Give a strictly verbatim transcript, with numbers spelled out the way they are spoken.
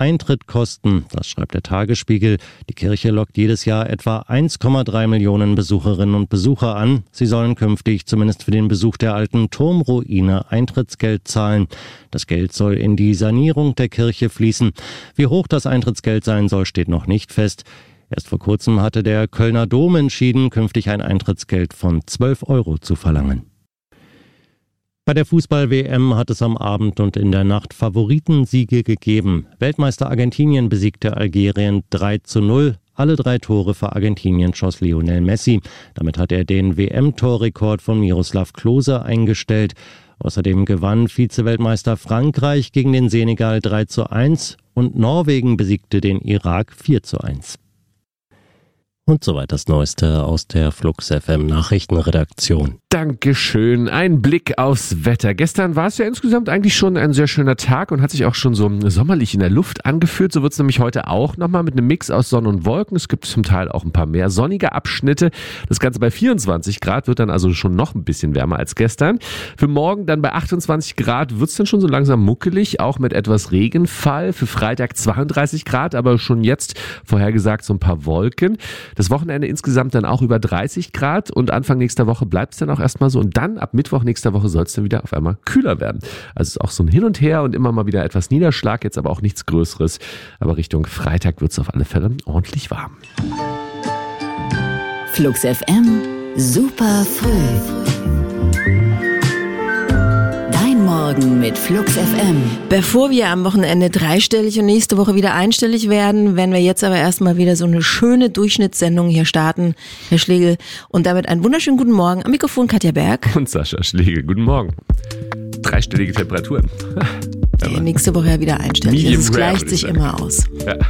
Eintritt kosten. Das schreibt der Tagesspiegel. Die Kirche lockt jedes Jahr etwa eins Komma drei Millionen Besucherinnen und Besucher an. Sie sollen künftig zumindest für den Besuch der alten Turmruine Eintrittsgeld zahlen. Das Geld soll in die Sanierung der Kirche fließen. Wie hoch das Eintrittsgeld sein soll, steht noch nicht fest. Erst vor kurzem hatte der Kölner Dom entschieden, künftig ein Eintrittsgeld von zwölf Euro zu verlangen. Bei der Fußball-W M hat es am Abend und in der Nacht Favoritensiege gegeben. Weltmeister Argentinien besiegte Algerien drei zu null. Alle drei Tore für Argentinien schoss Lionel Messi. Damit hat er den W M-Torrekord von Miroslav Klose eingestellt. Außerdem gewann Vize-Weltmeister Frankreich gegen den Senegal drei zu eins und Norwegen besiegte den Irak vier zu eins. Und soweit das Neueste aus der Flux F M Nachrichtenredaktion. Dankeschön. Ein Blick aufs Wetter. Gestern war es ja insgesamt eigentlich schon ein sehr schöner Tag und hat sich auch schon so sommerlich in der Luft angefühlt. So wird es nämlich heute auch nochmal mit einem Mix aus Sonne und Wolken. Es gibt zum Teil auch ein paar mehr sonnige Abschnitte. Das Ganze bei vierundzwanzig Grad, wird dann also schon noch ein bisschen wärmer als gestern. Für morgen dann bei achtundzwanzig Grad wird es dann schon so langsam muckelig, auch mit etwas Regenfall. Für Freitag zweiunddreißig Grad, aber schon jetzt vorhergesagt so ein paar Wolken. Das Wochenende insgesamt dann auch über dreißig Grad und Anfang nächster Woche bleibt es dann auch erstmal so und dann ab Mittwoch nächster Woche soll es dann wieder auf einmal kühler werden. Also es ist auch so ein Hin und Her und immer mal wieder etwas Niederschlag, jetzt aber auch nichts Größeres. Aber Richtung Freitag wird es auf alle Fälle ordentlich warm. Flux F M, super früh. Morgen mit Flux F M. Bevor wir am Wochenende dreistellig und nächste Woche wieder einstellig werden, werden wir jetzt aber erstmal wieder so eine schöne Durchschnittssendung hier starten, Herr Schlegel. Und damit einen wunderschönen guten Morgen. Am Mikrofon Katja Berg. Und Sascha Schlegel. Guten Morgen. Dreistellige Temperaturen. Ja, nächste Woche ja wieder einstellig. Es gleich sich immer aus. Ja.